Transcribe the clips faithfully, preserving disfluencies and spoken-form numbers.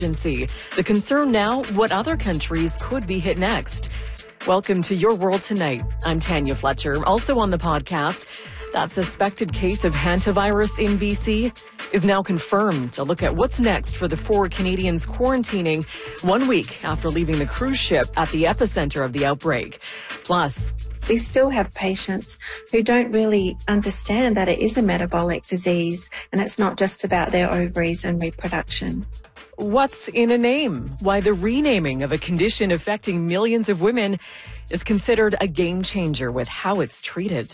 The concern now, what other countries could be hit next. Welcome to Your World Tonight. I'm Tanya Fletcher. Also on the podcast, that suspected case of hantavirus in B C is now confirmed. A look at what's next for the four Canadians quarantining one week after leaving the cruise ship at the epicenter of the outbreak. Plus, we still have patients who don't really understand that it is a metabolic disease and it's not just about their ovaries and reproduction. What's in a name? Why the renaming of a condition affecting millions of women is considered a game changer with how it's treated.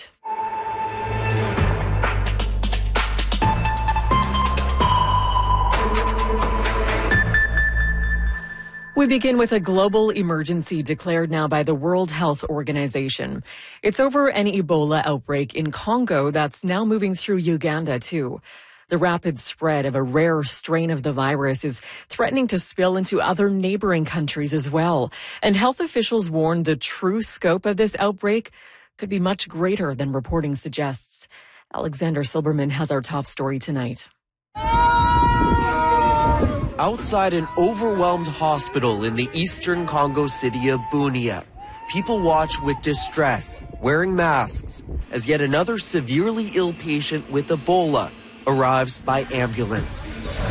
We begin with a global emergency declared now by the World Health Organization. It's over an Ebola outbreak in Congo that's now moving through Uganda, too. The rapid spread of a rare strain of the virus is threatening to spill into other neighboring countries as well. And health officials warn the true scope of this outbreak could be much greater than reporting suggests. Alexander Silberman has our top story tonight. Outside an overwhelmed hospital in the eastern Congo city of Bunia, people watch with distress, wearing masks, as yet another severely ill patient with Ebola arrives by ambulance.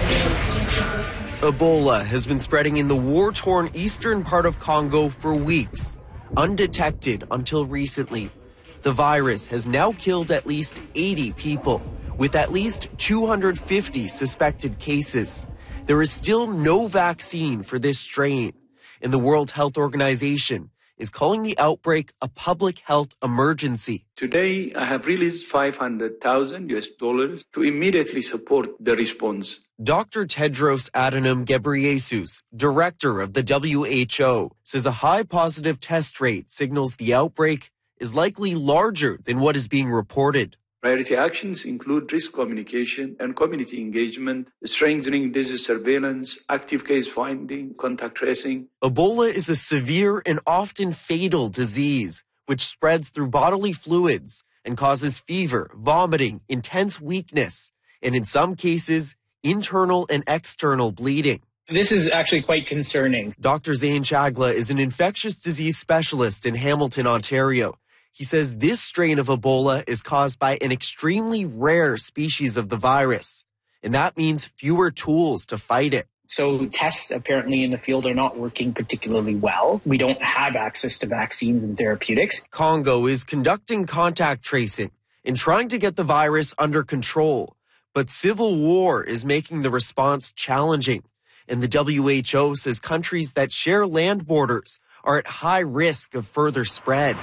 Ebola has been spreading in the war-torn eastern part of Congo for weeks, undetected until recently. The virus has now killed at least eighty people, with at least two hundred fifty suspected cases. There is still no vaccine for this strain, and the World Health Organization is calling the outbreak a public health emergency. Today, I have released five hundred thousand U S dollars to immediately support the response. Doctor Tedros Adhanom Ghebreyesus, director of the W H O, says a high positive test rate signals the outbreak is likely larger than what is being reported. Priority actions include risk communication and community engagement, strengthening disease surveillance, active case finding, contact tracing. Ebola is a severe and often fatal disease, which spreads through bodily fluids and causes fever, vomiting, intense weakness, and in some cases, internal and external bleeding. This is actually quite concerning. Doctor Zain Chagla is an infectious disease specialist in Hamilton, Ontario. He says this strain of Ebola is caused by an extremely rare species of the virus, and that means fewer tools to fight it. So tests apparently in the field are not working particularly well. We don't have access to vaccines and therapeutics. Congo is conducting contact tracing and trying to get the virus under control, but civil war is making the response challenging, and the W H O says countries that share land borders are at high risk of further spread.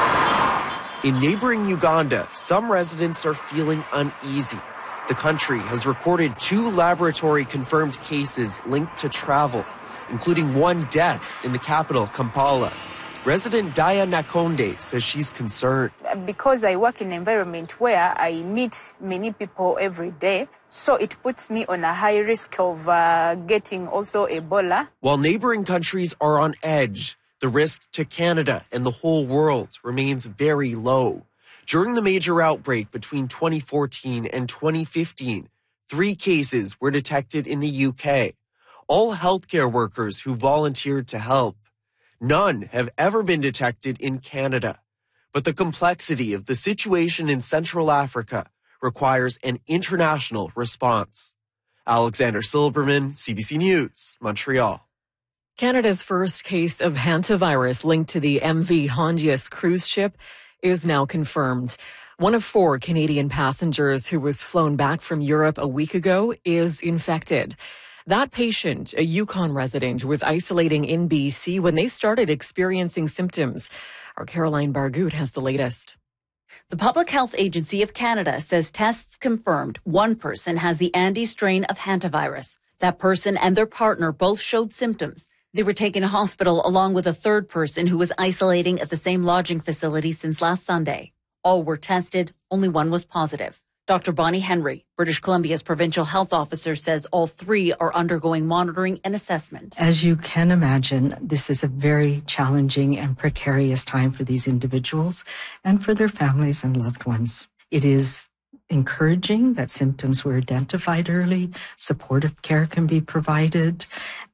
In neighboring Uganda, some residents are feeling uneasy. The country has recorded two laboratory-confirmed cases linked to travel, including one death in the capital, Kampala. Resident Daya Nakonde says she's concerned. Because I work in an environment where I meet many people every day, so it puts me on a high risk of uh, getting also Ebola. While neighboring countries are on edge, the risk to Canada and the whole world remains very low. During the major outbreak between twenty fourteen and twenty fifteen, three cases were detected in the U K. All healthcare workers who volunteered to help. None have ever been detected in Canada. But the complexity of the situation in Central Africa requires an international response. Alexander Silberman, C B C News, Montreal. Canada's first case of hantavirus linked to the M V Hondius cruise ship is now confirmed. One of four Canadian passengers who was flown back from Europe a week ago is infected. That patient, a Yukon resident, was isolating in B C when they started experiencing symptoms. Our Caroline Bargout has the latest. The Public Health Agency of Canada says tests confirmed one person has the Andes strain of hantavirus. That person and their partner both showed symptoms. They were taken to hospital along with a third person who was isolating at the same lodging facility since last Sunday. All were tested. Only one was positive. Doctor Bonnie Henry, British Columbia's provincial health officer, says all three are undergoing monitoring and assessment. As you can imagine, this is a very challenging and precarious time for these individuals and for their families and loved ones. It is encouraging that symptoms were identified early, supportive care can be provided,